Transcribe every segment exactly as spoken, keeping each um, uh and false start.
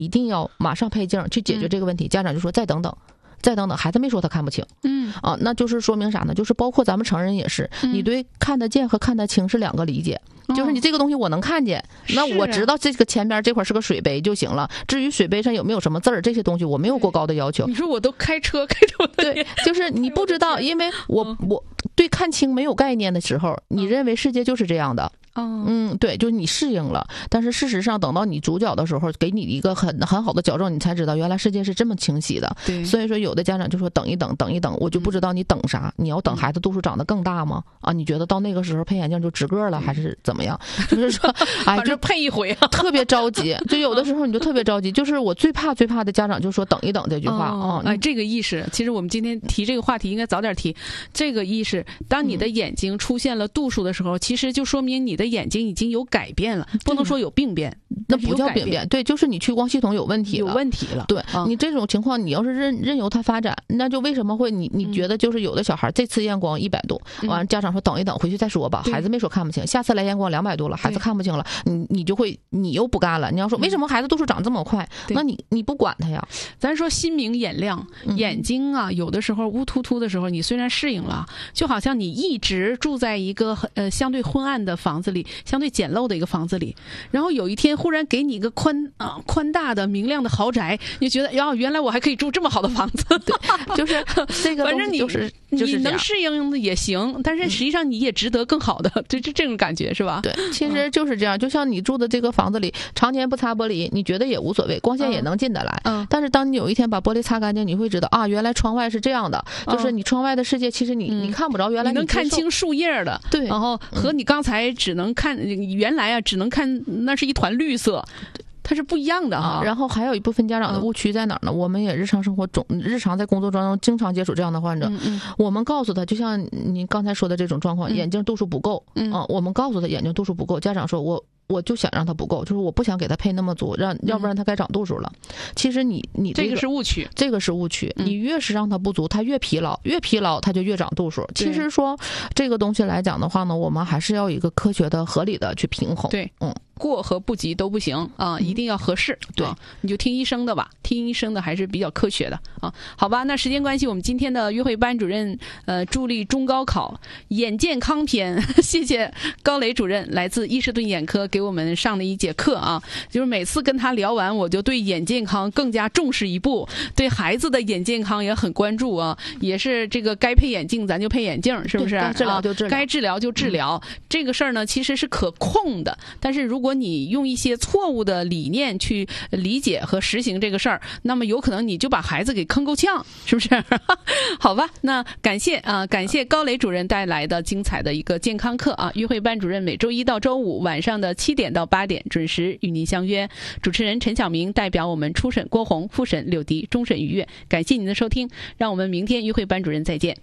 一定要马上配镜去解决这个问题，嗯、家长就说再等等。再等等，孩子没说他看不清， 嗯啊，那就是说明啥呢？就是包括咱们成人也是，嗯、你对看得见和看得清是两个理解。哦、就是你这个东西我能看见，那我知道这个前边这块是个水杯就行了。至于水杯上有没有什么字儿，这些东西我没有过高的要求。 你说我都开车开着我的对，就是你不知道，因为我、嗯、我对看清没有概念的时候，你认为世界就是这样的。 哦、 嗯，对，就是你适应了，但是事实上，等到你主角的时候，给你一个很很好的矫正，你才知道原来世界是这么清晰的。 对， 所以说有的家长就说等一等，等一等，我就不知道你等啥？嗯、你要等孩子度数长得更大吗？啊，你觉得到那个时候配眼镜就直个了，还是怎么样？就是说，哎， 这配一回啊， 特别着急。就有的时候你就特别着急，就是我最怕最怕的家长就说等一等这句话啊、 哦。哎，这个意识，其实我们今天提这个话题应该早点提。这个意识，当你的眼睛出现了度数的时候，嗯、其实就说明你的眼睛已经有改变了，不能说有病变， 那不叫病变，对，就是你屈光系统有问题了， 有问题了。 对、嗯、你这种情况，你要是任任由它发展，那就为什么会你你觉得就是有的小孩这次验光一百度，完、嗯、家长说等一等，回去再说吧，孩子没说看不清，下次来验光两百度了，孩子看不清了，你你就会你又不干了，你要说为什么孩子度数长这么快？嗯、那你你不管他呀？ 咱说心明眼亮，眼睛啊，有的时候乌突突的时候，你虽然适应了，就好像你一直住在一个呃相对昏暗的房子里，相对简陋的一个房子里，然后有一天忽然给你一个宽啊宽大的明亮的豪宅，你觉得呀，原来我还可以住这么好的房子。 对，就是这个， 反正你就是、就是、 你能适应的也行，但是实际上你也值得更好的，就就这种感觉是吧？ 对，其实就是这样。就像你住的这个房子里，常年不擦玻璃，你觉得也无所谓，光线也能进得来。嗯。但是当你有一天把玻璃擦干净，你会知道啊，原来窗外是这样的，嗯、就是你窗外的世界，其实你、嗯、你看不着，原来你, 你能看清树叶的。 对。 然后和你刚才只能看、嗯、原来啊只能看那是一团绿色。它是不一样的啊， 然后还有一部分家长的误区在哪儿呢？嗯、我们也日常生活中、日常在工作当中经常接触这样的患者。 嗯嗯、 我们告诉他，就像您刚才说的这种状况，嗯、眼睛度数不够。 嗯、 啊，我们告诉他眼睛度数不够，家长说我我就想让他不够，就是我不想给他配那么足，让要不然他该长度数了。嗯、其实你你、这个、 这个是误区， 这个是误区。 嗯、 你越是让他不足，他越疲劳，越疲劳他就越长度数。其实说这个东西来讲的话呢，我们还是要有一个科学的、合理的去平衡。 对， 嗯。 过和不及都不行啊，一定要合适。 对、 啊，你就听医生的吧，听医生的还是比较科学的啊。好吧，那时间关系，我们今天的约会班主任呃助力中高考眼健康篇，谢谢高磊主任来自伊士顿眼科给我们上的一节课啊。就是每次跟他聊完，我就对眼健康更加重视一步，对孩子的眼健康也很关注啊。也是这个该配眼镜咱就配眼镜，是不是？ 该治疗就治疗， 该治疗就治疗。嗯、这个事儿呢，其实是可控的，但是如果你用一些错误的理念去理解和实行这个事儿，那么有可能你就把孩子给坑够呛，是不是？好吧，那感谢啊，感谢高磊主任带来的精彩的一个健康课啊！约会班主任每周一到周五晚上的七点到八点准时与您相约。主持人陈晓明代表我们初审郭红、复审柳迪、终审于悦，感谢您的收听，让我们明天约会班主任再见。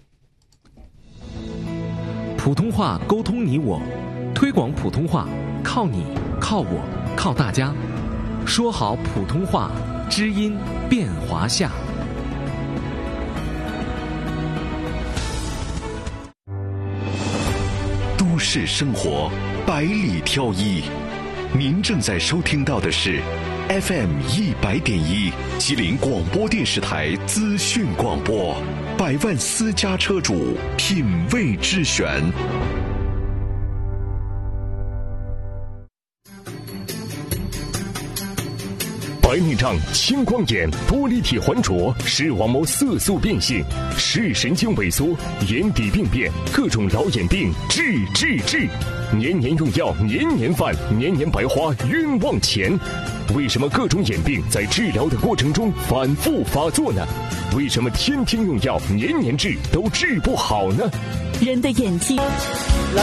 普通话沟通你我，推广普通话靠你靠我靠大家，说好普通话，知音变华夏。 都市生活百里挑一，您正在收听到的是 F M 一百点一吉林广播电视台资讯广播，百万私家车主品味之选。 白内障、青光眼、玻璃体环浊、视网膜色素变性、视神经萎缩、眼底病变，各种老眼病治治治，年年用药，年年犯，年年白花冤枉钱。为什么各种眼病在治疗的过程中反复发作呢？为什么天天用药，年年治都治不好呢？ 人的眼睛